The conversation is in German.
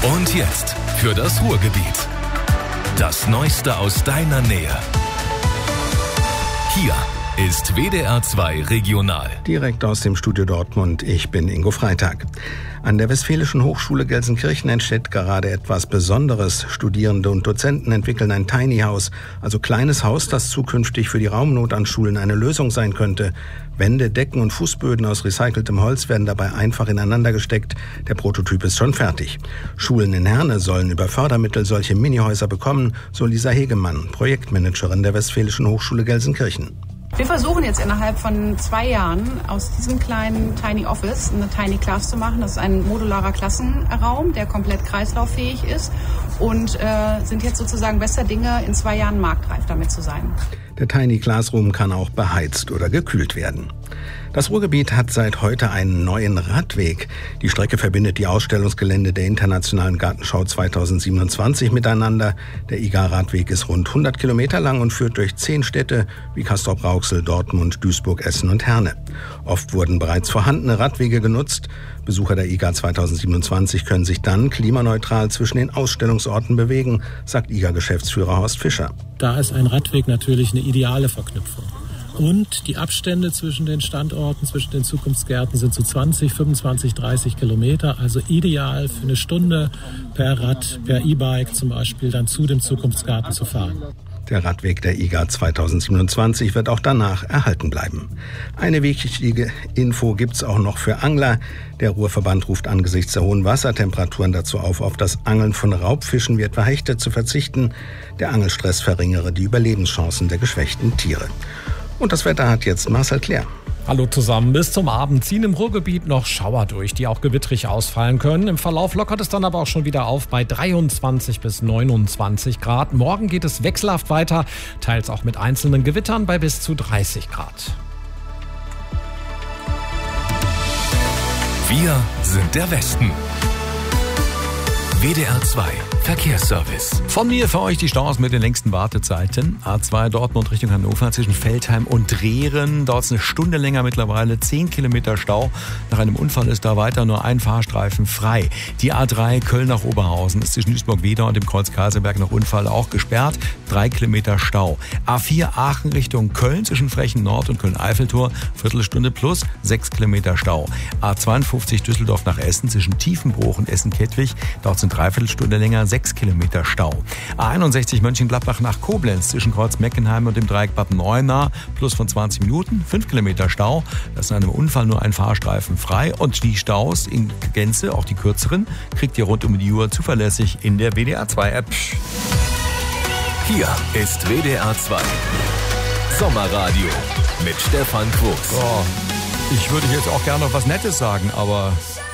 Und jetzt für das Ruhrgebiet. Das Neueste aus deiner Nähe. Hier ist WDR 2 Regional. Direkt aus dem Studio Dortmund, ich bin Ingo Freitag. An der Westfälischen Hochschule Gelsenkirchen entsteht gerade etwas Besonderes. Studierende und Dozenten entwickeln ein Tiny House, also kleines Haus, das zukünftig für die Raumnot an Schulen eine Lösung sein könnte. Wände, Decken und Fußböden aus recyceltem Holz werden dabei einfach ineinander gesteckt. Der Prototyp ist schon fertig. Schulen in Herne sollen über Fördermittel solche Minihäuser bekommen, so Lisa Hegemann, Projektmanagerin der Westfälischen Hochschule Gelsenkirchen. Wir versuchen jetzt innerhalb von 2 Jahren aus diesem kleinen Tiny Office eine Tiny Class zu machen. Das ist ein modularer Klassenraum, der komplett kreislauffähig ist und sind jetzt sozusagen bester Dinge, in 2 Jahren marktreif damit zu sein. Der Tiny Classroom kann auch beheizt oder gekühlt werden. Das Ruhrgebiet hat seit heute einen neuen Radweg. Die Strecke verbindet die Ausstellungsgelände der Internationalen Gartenschau 2027 miteinander. Der IGA-Radweg ist rund 100 Kilometer lang und führt durch 10 Städte wie Castrop-Rauxel, Dortmund, Duisburg, Essen und Herne. Oft wurden bereits vorhandene Radwege genutzt. Besucher der IGA 2027 können sich dann klimaneutral zwischen den Ausstellungsorten bewegen, sagt IGA-Geschäftsführer Horst Fischer. Da ist ein Radweg natürlich eine ideale Verknüpfung. Und die Abstände zwischen den Standorten, zwischen den Zukunftsgärten sind so 20, 25, 30 Kilometer. Also ideal für eine Stunde per Rad, per E-Bike zum Beispiel dann zu dem Zukunftsgarten zu fahren. Der Radweg der IGA 2027 wird auch danach erhalten bleiben. Eine wichtige Info gibt's auch noch für Angler. Der Ruhrverband ruft angesichts der hohen Wassertemperaturen dazu auf das Angeln von Raubfischen wie etwa Hechte zu verzichten. Der Angelstress verringere die Überlebenschancen der geschwächten Tiere. Und das Wetter hat jetzt Marcel Claire. Hallo zusammen. Bis zum Abend ziehen im Ruhrgebiet noch Schauer durch, die auch gewittrig ausfallen können. Im Verlauf lockert es dann aber auch schon wieder auf bei 23 bis 29 Grad. Morgen geht es wechselhaft weiter, teils auch mit einzelnen Gewittern bei bis zu 30 Grad. Wir sind der Westen. WDR 2 Verkehrsservice. Von mir für euch die Staus mit den längsten Wartezeiten. A2 Dortmund Richtung Hannover zwischen Veltheim und Drehren. Dort ist eine Stunde länger mittlerweile, 10 Kilometer Stau. Nach einem Unfall ist da weiter nur ein Fahrstreifen frei. Die A3 Köln nach Oberhausen ist zwischen Duisburg-Wedau und dem Kreuz Kaiserberg nach Unfall auch gesperrt. 3 Kilometer Stau. A4 Aachen Richtung Köln zwischen Frechen Nord und Köln-Eiffeltor. Viertelstunde plus 6 Kilometer Stau. A52 Düsseldorf nach Essen zwischen Tiefenbruch und Essen-Kettwig. Dort sind 3/4 Stunde länger, 6 Kilometer Stau. A61 Mönchengladbach nach Koblenz zwischen Kreuz Meckenheim und dem Dreieck Bad Neuenahr plus von 20 Minuten, 5 Kilometer Stau. Da ist in einem Unfall nur ein Fahrstreifen frei und die Staus in Gänze, auch die kürzeren, kriegt ihr rund um die Uhr zuverlässig in der WDR 2 App. Hier ist WDR 2 Sommerradio mit Stefan Quos. So, ich würde jetzt auch gerne noch was Nettes sagen, aber